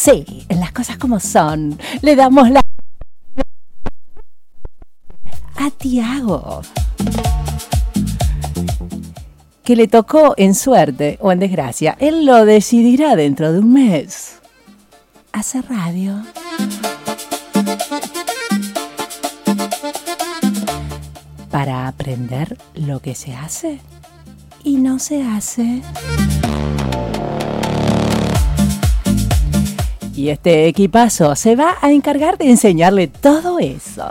Sí, en las cosas como son, le damos la a Tiago, que le tocó en suerte o en desgracia. Él lo decidirá dentro de un mes. Hace radio. Para aprender lo que se hace y no se hace. Y este equipazo se va a encargar de enseñarle todo eso.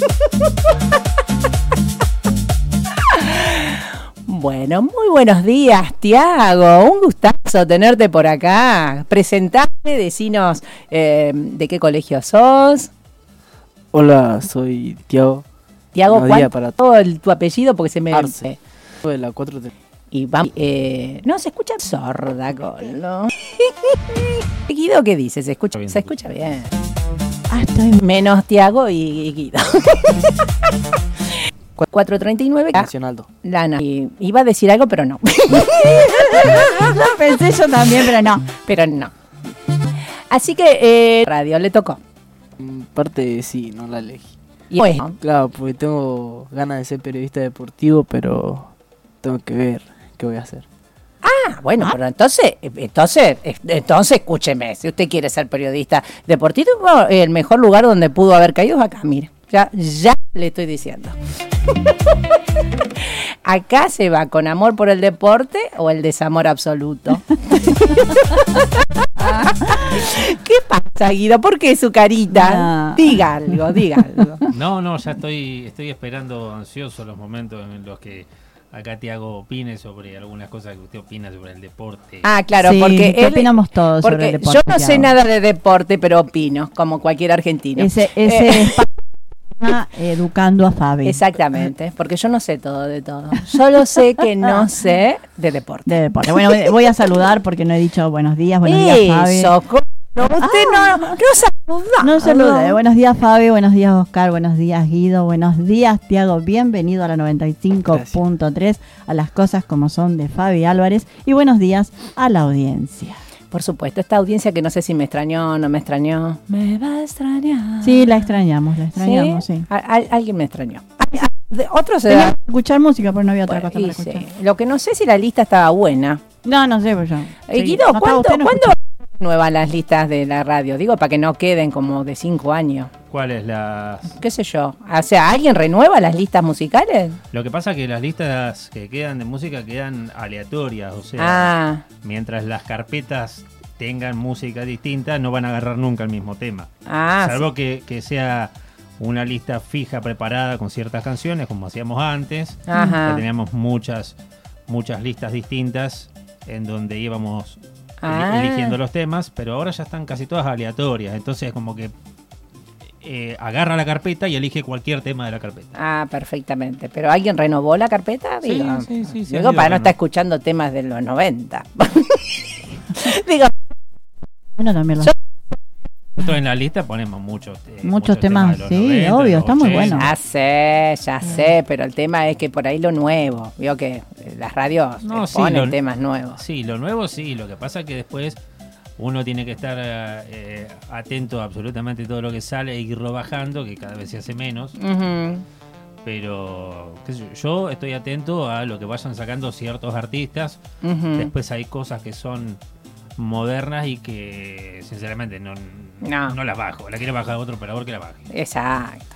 Bueno, muy buenos días, Tiago. Un gustazo tenerte por acá. Presentarte, decinos de qué colegio sos. Hola, soy Tiago. Tiago, ¿cuánto tu apellido? Porque se me... Arce. De la 4 de... Y vamos, no, se escucha sorda, ¿no? Guido, ¿qué dice? Se escucha bien. Ah, estoy menos Tiago y Guido. 439. Nacional 2. Iba a decir algo, pero no. Lo pensé yo también, pero no. Así que radio le tocó. Parte sí, no la elegí. Y bueno, claro, porque tengo ganas de ser periodista deportivo, pero tengo que ver qué voy a hacer. Bueno, pero entonces escúcheme, si usted quiere ser periodista deportivo, el mejor lugar donde pudo haber caído es acá, mire, ya le estoy diciendo. Acá se va con amor por el deporte o el desamor absoluto. ¿Qué pasa, Guido? ¿Por qué su carita? No. Diga algo. No, ya estoy esperando ansioso los momentos en los que acá Tiago opine sobre algunas cosas que usted opina sobre el deporte. Claro, sí, porque opinamos todos sobre el deporte. Yo no sé nada de deporte, pero opino, como cualquier argentino. Ese educando a Fabi. Exactamente, porque yo no sé todo de todo. Solo sé que no sé de deporte. Bueno, voy a saludar porque no he dicho buenos días Fabi. No, usted no saluda. No saluda. Buenos días, Fabi. Buenos días, Oscar. Buenos días, Guido. Buenos días, Tiago. Bienvenido a la 95.3, a las cosas como son de Fabi Álvarez. Y buenos días a la audiencia. Por supuesto, esta audiencia que no sé si me extrañó o no me extrañó. Me va a extrañar. Sí, la extrañamos, sí. Alguien me extrañó. Otros teníamos que escuchar música, pero no había otra cosa para escuchar. Sí. Lo que no sé si la lista estaba buena. No sé, pues yo. Guido, ¿cuándo nuevas las listas de la radio? Digo, para que no queden como de 5 años. ¿Cuáles las...? ¿Qué sé yo? O sea, ¿alguien renueva las listas musicales? Lo que pasa es que las listas que quedan de música quedan aleatorias, o sea, mientras las carpetas tengan música distinta, no van a agarrar nunca el mismo tema. Salvo que sea una lista fija, preparada con ciertas canciones, como hacíamos antes, que teníamos muchas listas distintas en donde íbamos eligiendo los temas, pero ahora ya están casi todas aleatorias, entonces como que agarra la carpeta y elige cualquier tema de la carpeta. Perfectamente. ¿Pero alguien renovó la carpeta? Sí. Digo, para no estar escuchando temas de los 90. Digo, bueno, también nosotros en la lista ponemos muchos temas de los sí, 90, obvio, está muy bueno. Ya sé, pero el tema es que por ahí lo nuevo, veo que las radios ponen temas nuevos. Sí, lo nuevo sí, lo que pasa es que después uno tiene que estar atento a absolutamente todo lo que sale e irlo bajando, que cada vez se hace menos. Pero qué sé yo estoy atento a lo que vayan sacando ciertos artistas. Después hay cosas que son modernas y que sinceramente no las bajo. La quiere bajar otro operador que la baje. Exacto.